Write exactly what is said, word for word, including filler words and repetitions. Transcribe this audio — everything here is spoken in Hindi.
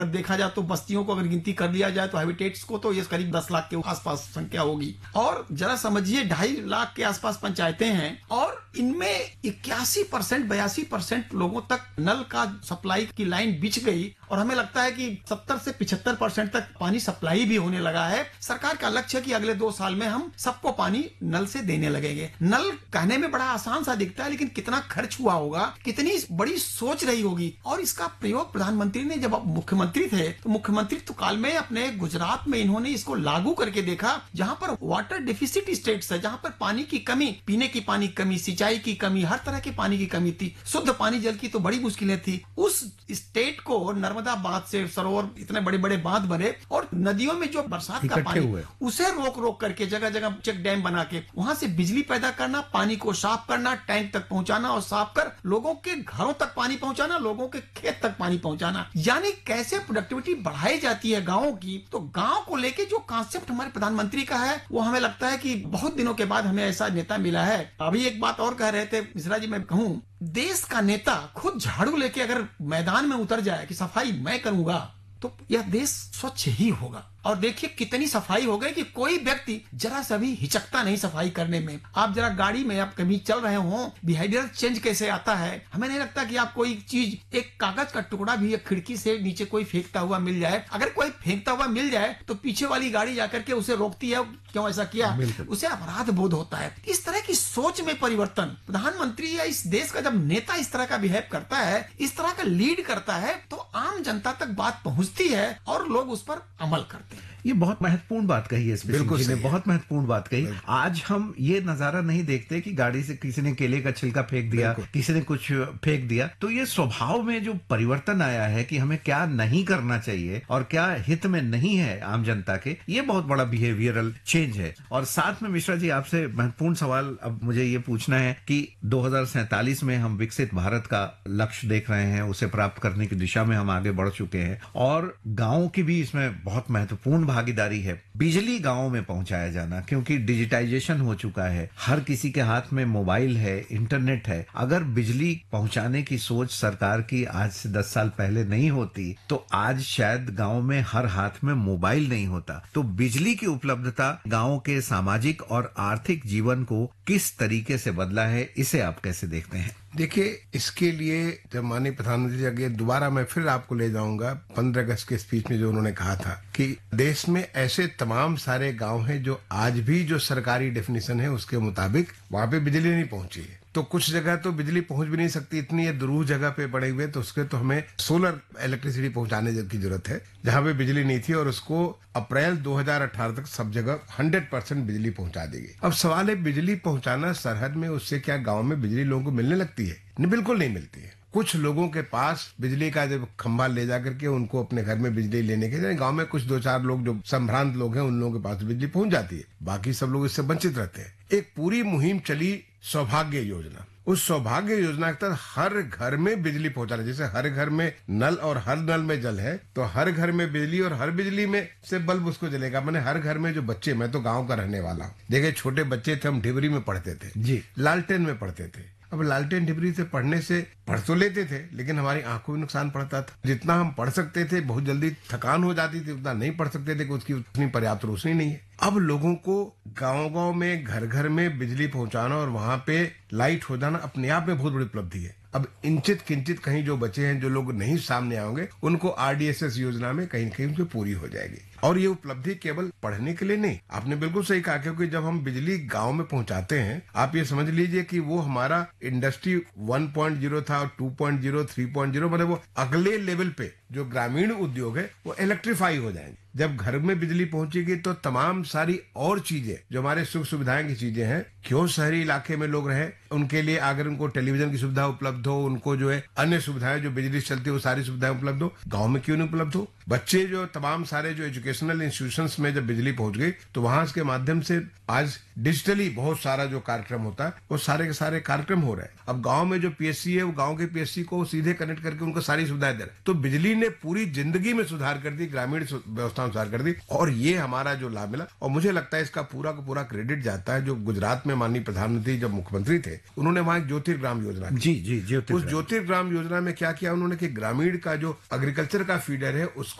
देखा जाए तो बस्तियों को अगर गिनती कर लिया जाए तो हैबिटेट्स को तो ये करीब दस लाख के आसपास संख्या होगी। और जरा समझिए ढाई लाख के आसपास पंचायतें हैं और इनमें इक्यासी परसेंट बयासी परसेंट लोगों तक नल का सप्लाई की लाइन बिछ गई और हमें लगता है कि सत्तर से पिछहत्तर परसेंट तक पानी सप्लाई भी होने लगा है। सरकार का लक्ष्य है कि अगले दो साल में हम सबको पानी नल से देने लगेंगे। नल कहने में बड़ा आसान सा दिखता है, लेकिन कितना खर्च हुआ होगा, कितनी बड़ी सोच रही होगी। और इसका प्रयोग प्रधानमंत्री ने जब मुख्यमंत्री थे तो मुख्यमंत्रित्व काल में अपने गुजरात में इन्होंने इसको लागू करके देखा, जहां पर वाटर डिफिसिट स्टेट्स है, जहां पर पानी की कमी, पीने की पानी की कमी, सिंचाई की कमी, हर तरह के पानी की कमी थी, शुद्ध पानी जल की तो बड़ी मुश्किलें थी। उस स्टेट को नर्मदा बांध से सरोवर इतने बड़े बड़े बांध बने और नदियों में जो बरसात का पानी उसे रोक रोक करके जगह जगह चेक डैम बना के वहां से बिजली पैदा करना, पानी को साफ करना, टैंक तक पहुंचाना और साफ कर लोगों के घरों तक पानी पहुंचाना, लोगों के खेत तक पानी पहुंचाना। यानी कैसे प्रोडक्टिविटी बढ़ाई जाती है गांवों की। तो गांव को लेके जो कॉन्सेप्ट हमारे प्रधानमंत्री का है वो हमें लगता है कि बहुत दिनों के बाद हमें ऐसा नेता मिला है। अभी एक बात और कह रहे थे मिश्रा जी, मैं कहूं देश का नेता खुद झाड़ू लेके अगर मैदान में उतर जाए कि सफाई मैं करूंगा तो यह देश स्वच्छ ही होगा। और देखिए कितनी सफाई हो गई कि कोई व्यक्ति जरा सा भी हिचकता नहीं सफाई करने में। आप जरा गाड़ी में आप कभी चल रहे हो, बिहेवियर चेंज कैसे आता है। हमें नहीं लगता कि आप कोई चीज, एक कागज का टुकड़ा भी एक खिड़की से नीचे कोई फेंकता हुआ मिल जाए, अगर कोई फेंकता हुआ मिल जाए तो पीछे वाली गाड़ी जाकर के उसे रोकती है, क्यों ऐसा किया, उसे अपराध बोध होता है। इस तरह की सोच में परिवर्तन प्रधानमंत्री या इस देश का जब नेता इस तरह का बिहेव करता है, इस तरह का लीड करता है, तो आम जनता तक बात पहुंचती है और लोग उस पर अमल करते हैं। ये बहुत महत्वपूर्ण बात कही है, बिल्कुल जी ने बहुत महत्वपूर्ण बात कही। आज हम ये नजारा नहीं देखते कि गाड़ी से किसी ने केले का छिलका फेंक दिया, किसी ने कुछ फेंक दिया। तो ये स्वभाव में जो परिवर्तन आया है कि हमें क्या नहीं करना चाहिए और क्या हित में नहीं है आम जनता के, ये बहुत बड़ा बिहेवियरल चेंज है। और साथ में मिश्रा जी आपसे महत्वपूर्ण सवाल अब मुझे ये पूछना है कि दो हजार सैंतालीस में हम विकसित भारत का लक्ष्य देख रहे हैं, उसे प्राप्त करने की दिशा में हम आगे बढ़ चुके हैं और गाँव की भी इसमें बहुत महत्वपूर्ण भागीदारी है। बिजली गांवों में पहुंचाया जाना, क्योंकि डिजिटाइजेशन हो चुका है, हर किसी के हाथ में मोबाइल है, इंटरनेट है। अगर बिजली पहुंचाने की सोच सरकार की आज से दस साल पहले नहीं होती तो आज शायद गांव में हर हाथ में मोबाइल नहीं होता। तो बिजली की उपलब्धता गांव के सामाजिक और आर्थिक जीवन को किस तरीके से बदला है, इसे आप कैसे देखते हैं? देखिए, इसके लिए जब माननीय प्रधानमंत्री जी, दोबारा मैं फिर आपको ले जाऊंगा पंद्रह अगस्त के स्पीच में जो उन्होंने कहा था कि देश में ऐसे तमाम सारे गांव हैं जो आज भी जो सरकारी डेफिनेशन है उसके मुताबिक वहां पे बिजली नहीं पहुंची है। तो कुछ जगह तो बिजली पहुंच भी नहीं सकती, इतनी ये दूर जगह पे पड़े हुए, तो उसके तो हमें सोलर इलेक्ट्रिसिटी पहुंचाने की जरूरत है जहां पे बिजली नहीं थी, और उसको अप्रैल दो हजार अठारह तक सब जगह हंड्रेड परसेंट बिजली पहुंचा देगी। अब सवाल है बिजली पहुंचाना सरहद में, उससे क्या गाँव में बिजली लोगों को मिलने लगती है? नहीं, बिल्कुल नहीं मिलती है। कुछ लोगों के पास बिजली का जब खंभा ले जाकर के उनको अपने घर में बिजली लेने के, गांव में कुछ दो चार लोग जो संभ्रांत लोग हैं उन लोगों के पास बिजली पहुंच जाती है, बाकी सब लोग इससे वंचित रहते हैं। एक पूरी मुहिम चली सौभाग्य योजना, उस सौभाग्य योजना के तहत हर घर में बिजली पहुंचाना। जैसे हर घर में नल और हर नल में जल है, तो हर घर में बिजली और हर बिजली में से बल्ब उसको जलेगा। मैंने हर घर में जो बच्चे, मैं तो गांव का रहने वाला हूँ, देखे छोटे बच्चे थे, हम डिबरी में पढ़ते थे जी, लालटेन में पढ़ते थे। अब लालटेन डिबरी से पढ़ने से पढ़ तो लेते थे, लेकिन हमारी आंखों में नुकसान पड़ता था। जितना हम पढ़ सकते थे बहुत जल्दी थकान हो जाती थी, उतना नहीं पढ़ सकते थे, उसकी उतनी पर्याप्त रोशनी नहीं है। अब लोगों को गांव-गांव में, घर घर में बिजली पहुंचाना और वहां पे लाइट हो जाना अपने आप में बहुत बड़ी उपलब्धि है। अब इंचित किंचित कहीं जो बचे हैं, जो लोग नहीं सामने आओगे, उनको आरडीएसएस योजना में कहीं कहीं उनकी पूरी हो जाएगी। और ये उपलब्धि केवल पढ़ने के लिए नहीं, आपने बिल्कुल सही कहा, क्योंकि जब हम बिजली गांव में पहुंचाते हैं, आप ये समझ लीजिए कि वो हमारा इंडस्ट्री वन पॉइंट ज़ीरो था और two point zero, three point zero, मतलब वो अगले लेवल पे जो ग्रामीण उद्योग है वो इलेक्ट्रीफाई हो जाएंगे। जब घर में बिजली पहुंचेगी तो तमाम सारी और चीजें जो हमारे सुख सुविधाएं की चीजें हैं, क्यों शहरी इलाके में लोग रहे, उनके लिए अगर उनको टेलीविजन की सुविधा उपलब्ध हो, उनको जो है अन्य सुविधाएं जो बिजली से चलती है वो सारी सुविधाएं उपलब्ध हो, गांव में क्यों नहीं उपलब्ध हो? बच्चे जो तमाम सारे जो एजुकेशनल इंस्टीट्यूशंस में जब बिजली पहुंच गई तो वहां के माध्यम से आज डिजिटली बहुत सारा जो कार्यक्रम होता है वो सारे के सारे कार्यक्रम हो रहे हैं। अब गांव में जो पीएससी है वो गांव के पीएससी को सीधे कनेक्ट करके उनको सारी सुविधाएं दे रहे हैं। तो बिजली ने पूरी जिंदगी में सुधार कर दी, ग्रामीण व्यवस्था में सुधार कर दी, और ये हमारा जो लाभ मिला। और मुझे लगता है इसका पूरा का पूरा क्रेडिट जाता है जो गुजरात में माननीय प्रधानमंत्री जब मुख्यमंत्री थे, उन्होंने वहां एक ज्योतिर्ग्राम योजना की। जी जी उस ज्योतिर्ग्राम योजना में क्या किया उन्होंने कि ग्रामीण का जो एग्रीकल्चर का फीडर है उसको